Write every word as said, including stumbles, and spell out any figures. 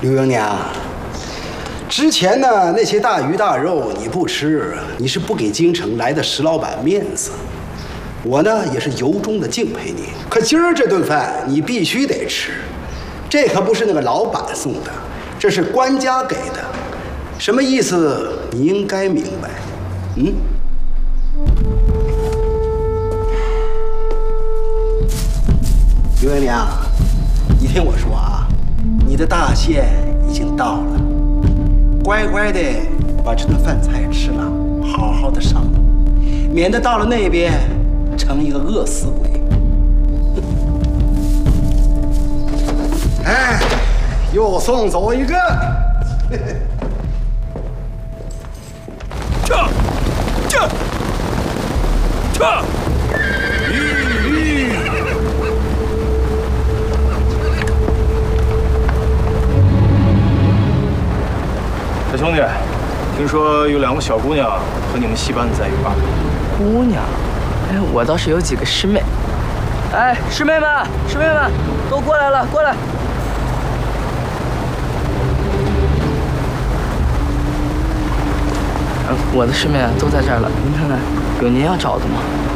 刘额娘，之前呢那些大鱼大肉你不吃，你是不给京城来的石老板面子。我呢也是由衷的敬佩你。可今儿这顿饭你必须得吃，这可不是那个老板送的，这是官家给的。什么意思？你应该明白。嗯。刘额娘，你听我说啊，你的大限已经到了，乖乖的把这顿饭菜吃了，好好的上路，免得到了那边成一个饿死鬼。哎，又送走一个。 撤，撤，撤！小兄弟，听说有两个小姑娘和你们戏班子在一块儿。 姑娘？哎，我倒是有几个师妹。哎，师妹们，师妹们，都过来了，过来。嗯，我的师妹都在这儿了，您看看，有您要找的吗？